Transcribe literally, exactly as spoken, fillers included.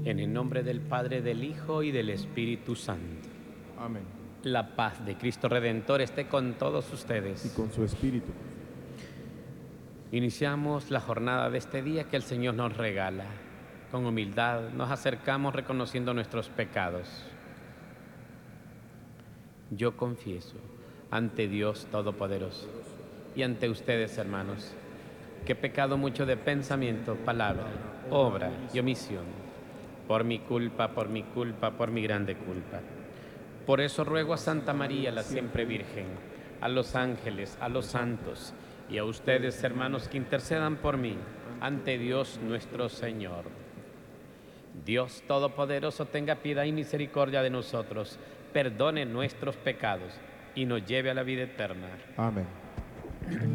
En el nombre del Padre, del Hijo y del Espíritu Santo. Amén. La paz de Cristo Redentor esté con todos ustedes. Y con su espíritu. Iniciamos la jornada de este día que el Señor nos regala. Con humildad nos acercamos reconociendo nuestros pecados. Yo confieso ante Dios Todopoderoso y ante ustedes, hermanos, que he pecado mucho de pensamiento, palabra, obra y omisión. Por mi culpa, por mi culpa, por mi grande culpa. Por eso ruego a Santa María, la siempre Virgen, a los ángeles, a los santos y a ustedes, hermanos, que intercedan por mí ante Dios nuestro Señor. Dios Todopoderoso tenga piedad y misericordia de nosotros, perdone nuestros pecados y nos lleve a la vida eterna. Amén.